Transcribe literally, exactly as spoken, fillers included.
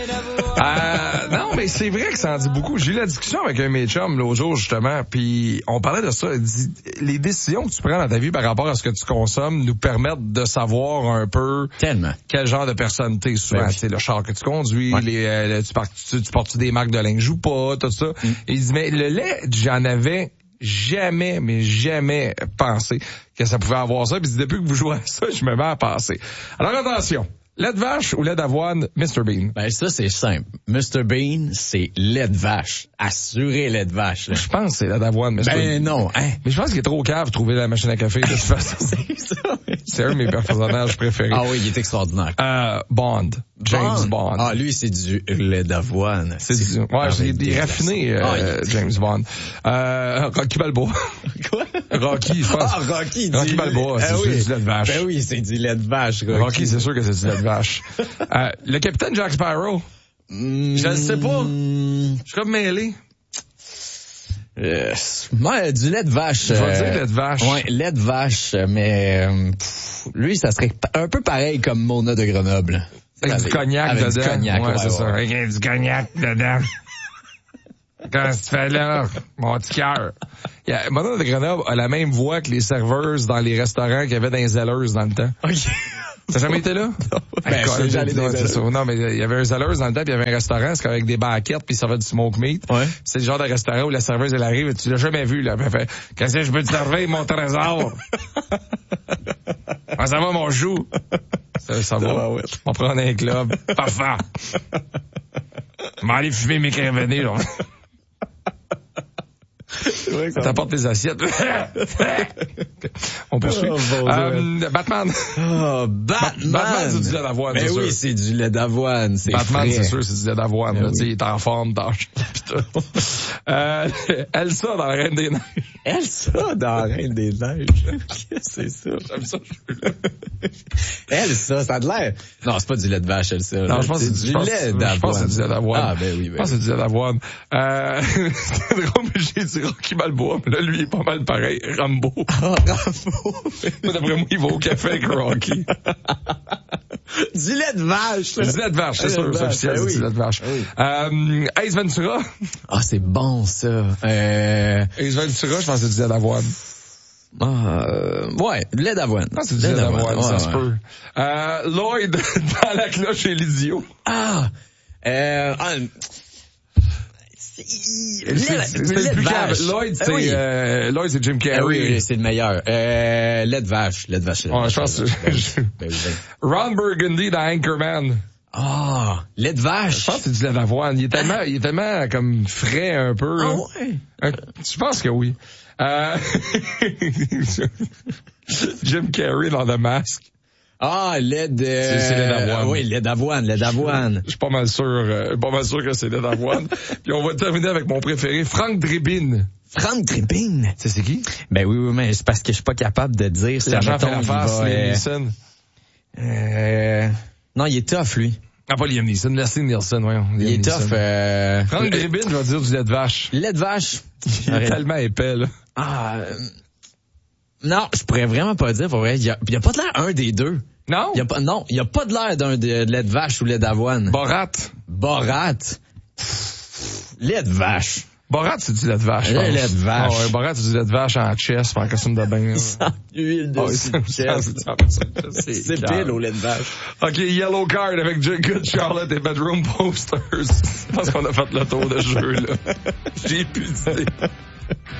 Euh, non, mais c'est vrai que ça en dit beaucoup. J'ai eu la discussion avec un de mes chums l'autre jour, justement, puis on parlait de ça. Il dit, les décisions que tu prends dans ta vie par rapport à ce que tu consommes nous permettent de savoir un peu Tellement. quel genre de personne t'es souvent. Ben oui. Tu sais, le char que tu conduis, Ouais. les, euh, tu, portes, tu, tu portes des marques de linge ou pas, tout ça. Mm. Et il dit, mais le lait, j'en avais jamais, mais jamais pensé que ça pouvait avoir ça. Puis il dit, depuis que vous jouez à ça, je me mets à penser. Alors attention. Lait de vache ou lait d'avoine, mister Bean? Ben, ça, c'est simple. mister Bean, c'est lait de vache. Assuré lait de vache, là. Je pense que c'est lait d'avoine, mister Ben, Bean. non, hein. Mais je pense qu'il est trop cave de trouver la machine à café, de toute façon. C'est ça. C'est un de mes personnages préférés. Ah oui, il est extraordinaire. Euh, Bond. James Bond. Ah, lui, c'est du lait d'avoine. C'est du, ouais, il est raffiné, euh, ah, il... James Bond. Euh, Rocky Balboa. Quoi? Rocky, je pense. Ah, Rocky, Rocky dit... Balboa, c'est ah, du, oui. du lait de vache. Ben oui, c'est du lait de vache, Rocky. Rocky, c'est sûr que c'est du lait de vache. euh, le capitaine Jack Sparrow. Mm, je le sais pas. Mm, je suis comme mêlé. Euh, ouais, du lait de vache. Je vais euh, dire lait de vache. Ouais, lait de vache, mais euh, pff, lui, ça serait un peu pareil comme Mona de Grenoble. Avec, avec du cognac avec dedans. Du cognac, ouais, ouais, c'est ouais, ça. ouais. Avec du cognac dedans. Quand tu fais là, mon petit cœur. Mona de Grenoble a la même voix que les serveuses dans les restaurants qu'il y avait dans les Zelleuses dans le temps. OK. T'as jamais été là? Non. Ben, ben, j'allais dans c'est ça. Non, mais il y avait un Zelleuses dans le temps, puis il y avait un restaurant, c'est avec des banquettes, puis ça va du smoke meat. Ouais. C'est le genre de restaurant où la serveuse, elle arrive, et tu l'as jamais vu, là. Elle fait, qu'est-ce que je peux te servir, mon trésor? Ah, ça va, mon chou? Ça, ça va. Ouais. On prend un club. Parfait. Je vais aller fumer mes crévenés, là. Ouais, t'apportes tes assiettes. On poursuit. Oh, bon euh, Batman. Oh, Batman. Batman, c'est du lait d'avoine. Mais oui, sûr. c'est du lait d'avoine. C'est Batman, frais. c'est sûr, c'est du lait d'avoine. Oui. Tu sais, il est en forme, tâche. euh, Elsa dans la Reine des Neiges. Elsa dans la Reine des Neiges. Qu'est-ce que c'est ça? J'aime ça, je veux là. Elsa, ça a de l'air. Non, c'est pas du lait de vache, Elsa. Non, je pense que c'est du lait d'avoine. Je pense que c'est du lait d'avoine. Ah, ben oui, ben Je pense que c'est du lait d'avoine. Euh, c'est drôle, mais j'ai dit Rocky Balboa, mais là, lui, il est pas mal pareil. Rambo. Ah, Rambo. Moi, d'après moi, il va au café avec Rocky. Du lait de vache. C'est du lait de vache, c'est sûr, c'est officiel, ben c'est du lait de vache. Oui. Euh, Ace Ventura. Ah, c'est bon, ça. Euh... Ace Ventura, je pense que c'est du lait d'avoine. Ah, euh, ouais, du lait d'avoine. Non, c'est du lait d'avoine, ouais, ça ouais. se peut. Euh, Lloyd dans La Cloche et l'idiot. Ah, euh, ah, c'est, C'est, c'est, c'est le plus calme. Lloyd, c'est, ah, oui. euh, Lloyd, c'est Jim Carrey. Ah, oui, c'est le meilleur. Euh, lait de vache, lait de vache. Lait de Ouais, vache, je pense que ben, je- ben, oui, ben. Ron Burgundy dans Anchorman. Ah, lait de vache. Je pense que c'est du lait d'avoine. Il est tellement, il est tellement comme frais un peu. Ah là. ouais. Euh, Je pense que oui. Euh... Jim Carrey dans The Mask. Ah, lait de... C'est- c'est lait d'avoine. Oui, lait d'avoine, lait d'avoine. Je suis pas mal sûr, euh, pas mal sûr que c'est lait d'avoine. Puis on va terminer avec mon préféré, Frank Drebin. Frank Drebin. Tu sais c'est qui? Ben oui, oui, mais c'est parce que je suis pas capable de dire. C'est l'agent mettons, fait la il face, va, Liam euh, Neeson. euh, non, il est tough, lui. Ah, pas Liam Neeson, Leslie Nielsen, voyons. Il Liam est Neeson. tough. Euh... Frank Drebin, je vais dire du lait de vache. Lait de vache. Il est tellement épais, là. Ah, euh, non, je pourrais vraiment pas dire. Pour vrai, il y a, il y a pas de l'air un des deux. Non? Il y a pas, non, il y a pas de l'air d'un de, de lait de vache ou lait d'avoine. Borat. Borat. Lait de vache. Borat, c'est du lait de vache. je Le pense. lait de vache. Ah ouais, Borat, c'est du lait de vache en chest, en costume de bain. là. Sans huile de Ah, chest. c'est C'est pile au lait de vache. OK, Yellow Card avec Good Charlotte et Bedroom Posters. Je pense qu'on a fait le tour de jeu, là. J'ai plus d'idées.